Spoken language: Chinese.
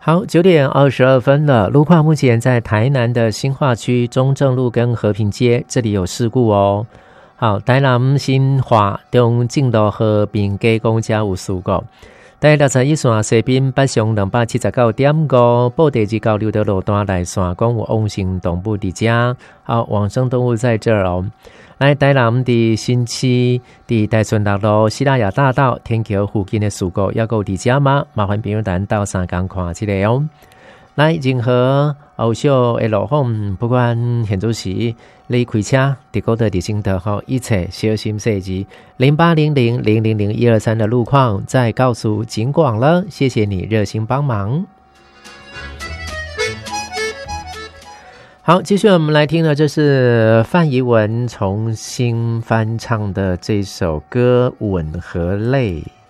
好，9:22了。路况目前在台南的新化区中正路跟和平街，这里有事故哦。好，台南新化中正路和平街公车有事故。第61线西滨北上279.5，布地至交流的路段内线讲有往生动物伫遮。好，往生动物在这儿哦。来，台南的新区的大顺六路西拉雅大道天桥附近的事故要够伫遮吗？麻烦朋友咱到三工看这个哦。来，任何后续的路况，不管现在是你开车伫高德伫新德后，一切小心细致。0800000123的路况再告诉警广了，谢谢你热心帮忙。好，继续我们来听的，这是范怡文重新翻唱的这首歌《吻和泪》。